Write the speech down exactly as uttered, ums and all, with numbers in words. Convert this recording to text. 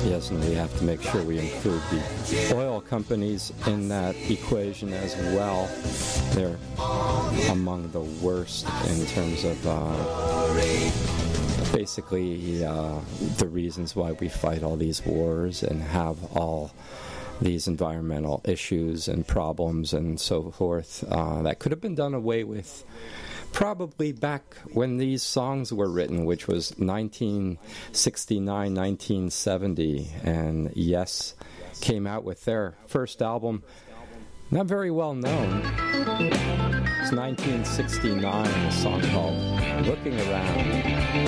Yes, and we have to make sure we include the oil companies in that equation as well. They're among the worst in terms of uh, basically uh, the reasons why we fight all these wars and have all these environmental issues and problems and so forth. Uh, that could have been done away with probably back when these songs were written, which was nineteen sixty-nine, nineteen seventy, and Yes came out with their first album, not very well known. It's nineteen sixty-nine, a song called Looking Around.